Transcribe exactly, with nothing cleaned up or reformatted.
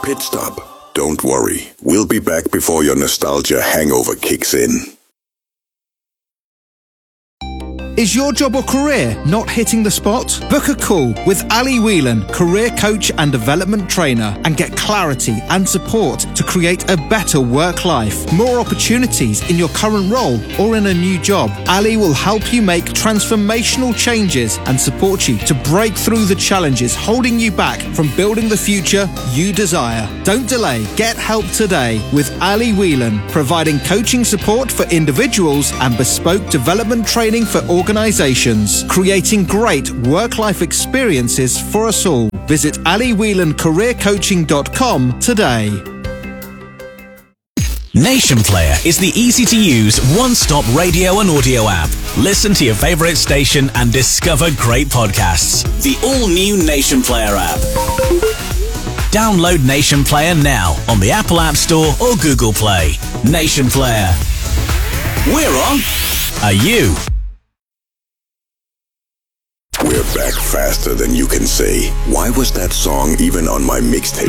Pit stop. Don't worry. We'll be back before your nostalgia hangover kicks in. Is your job or career not hitting the spot? Book a call with Ali Whelan, career coach and development trainer, and get clarity and support to create a better work life. More opportunities in your current role or in a new job. Ali will help you make transformational changes and support you to break through the challenges holding you back from building the future you desire. Don't delay. Get help today with Ali Whelan, providing coaching support for individuals and bespoke development training for organizations. Organizations, creating great work-life experiences for us all. Visit ali whelan career coaching dot com today. Nation Player is the easy-to-use, one-stop radio and audio app. Listen to your favorite station and discover great podcasts. The all-new Nation Player app. Download Nation Player now on the Apple App Store or Google Play. Nation Player. We're on. Are you? We're back faster than you can say. Why was that song even on my mixtape?